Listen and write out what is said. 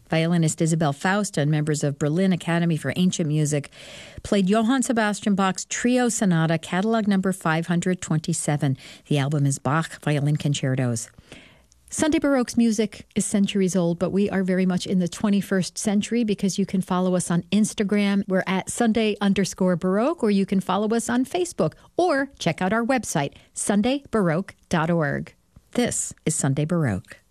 Violinist Isabel Faust and members of Berlin Academy for Ancient Music played Johann Sebastian Bach's Trio Sonata, catalog number 527. The album is Bach Violin Concertos. Sunday Baroque's music is centuries old, but we are very much in the 21st century because you can follow us on Instagram. We're at Sunday_Baroque, or you can follow us on Facebook, or check out our website, sundaybaroque.org. This is Sunday Baroque.